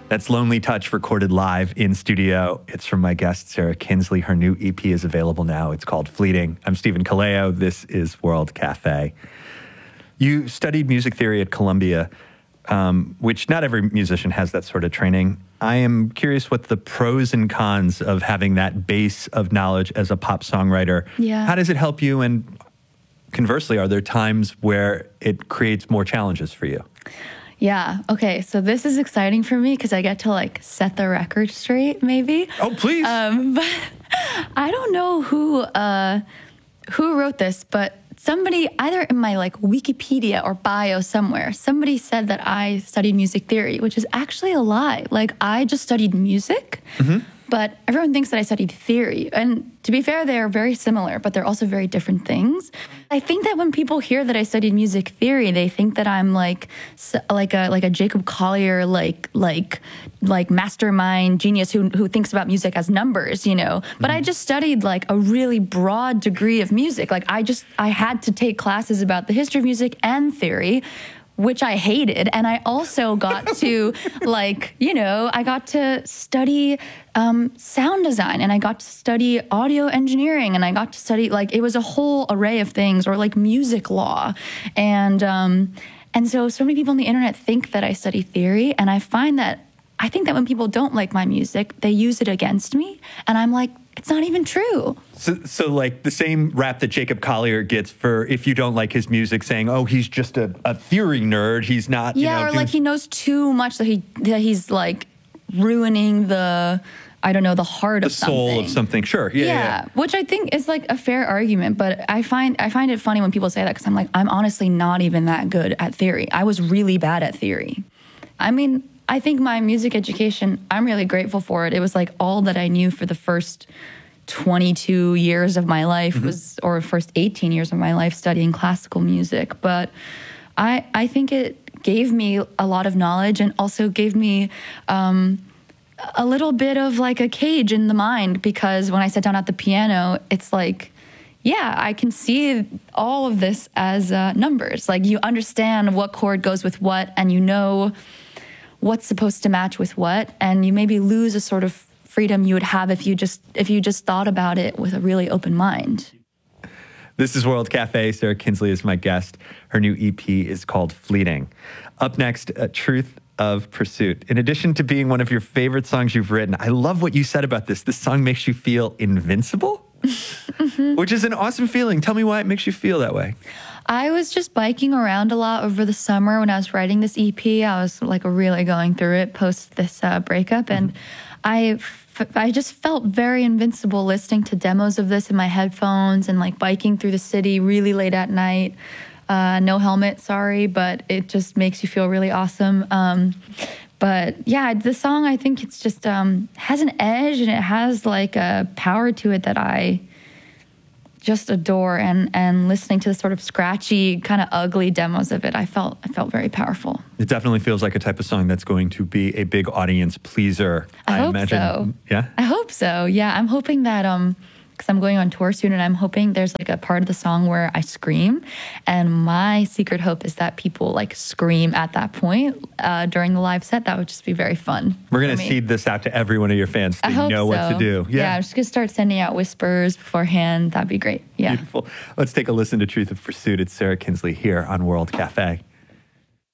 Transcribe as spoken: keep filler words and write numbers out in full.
That's Lonely Touch recorded live in studio. It's from my guest, Sarah Kinsley. Her new E P is available now. It's called Fleeting. I'm Stephen Kaleo. This is World Cafe. You studied music theory at Columbia, um, which not every musician has that sort of training. I am curious what the pros and cons of having that base of knowledge as a pop songwriter. Yeah. How does it help you? And conversely, are there times where it creates more challenges for you? Yeah. Okay. So this is exciting for me because I get to like set the record straight, maybe. Oh, please. Um, but I don't know who uh, who wrote this, but somebody either in my like Wikipedia or bio somewhere, somebody said that I studied music theory, which is actually a lie. Like I just studied music. Mm-hmm. But everyone thinks that I studied theory. And to be fair, they're very similar, but they're also very different things. I think that when people hear that I studied music theory, they think that I'm like like a like a Jacob Collier, like like like mastermind genius who who thinks about music as numbers, you know. But mm-hmm. I just studied like a really broad degree of music. Like I just I had to take classes about the history of music and theory, which I hated. And I also got to like, you know, I got to study um, sound design, and I got to study audio engineering, and I got to study, like, it was a whole array of things, or like music law. And, um, and so, so many people on the internet think that I study theory, and I find that, I think that when people don't like my music, they use it against me. And I'm like, it's not even true. So, so like the same rap that Jacob Collier gets for if you don't like his music, saying, "Oh, he's just a, a theory nerd. He's not." Yeah, you know, or doing- like he knows too much that he that he's like ruining the, I don't know, the heart the of something. soul of something. Sure. Yeah, Yeah, yeah, yeah. which I think is like a fair argument, but I find I find it funny when people say that because I'm like, I'm honestly not even that good at theory. I was really bad at theory. I mean, I think my music education, I'm really grateful for it. It was like all that I knew for the first twenty-two years of my life mm-hmm. was, or first eighteen years of my life studying classical music. But I, I think it gave me a lot of knowledge, and also gave me um, a little bit of like a cage in the mind, because when I sat down at the piano, it's like, yeah, I can see all of this as uh, numbers. Like you understand what chord goes with what, and you know what's supposed to match with what, and you maybe lose a sort of freedom you would have if you just if you just thought about it with a really open mind. This is World Cafe. Sarah Kinsley is my guest. Her new E P is called Fleeting. Up next, uh, Truth of Pursuit. In addition to being one of your favorite songs you've written, I love what you said about this. This song makes you feel invincible, mm-hmm. which is an awesome feeling. Tell me why it makes you feel that way. I was just biking around a lot over the summer when I was writing this E P. I was like really going through it post this uh, breakup, and I, f- I just felt very invincible listening to demos of this in my headphones and like biking through the city really late at night. Uh, no helmet, sorry, but it just makes you feel really awesome. Um, but yeah, the song, I think it's just um, has an edge, and it has like a power to it that I just adore. And and listening to the sort of scratchy, kind of ugly demos of it, I felt I felt very powerful. It definitely feels like a type of song that's going to be a big audience pleaser. I, I hope imagine. so. Yeah, I hope so. Yeah, I'm hoping that um, because I'm going on tour soon, and I'm hoping there's like a part of the song where I scream, and my secret hope is that people like scream at that point uh, during the live set. That would just be very fun. We're gonna seed this out to every one of your fans to I hope know so. what to do. Yeah. yeah, I'm just gonna start sending out whispers beforehand. That'd be great. Yeah. Beautiful. Let's take a listen to Truth of Pursuit. It's Sarah Kinsley here on World Cafe.